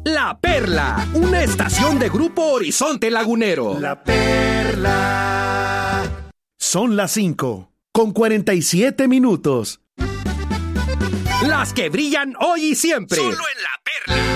La Perla, una estación de Grupo Horizonte Lagunero. La Perla. Son las 5:47. Las que brillan hoy y siempre. Solo en La Perla.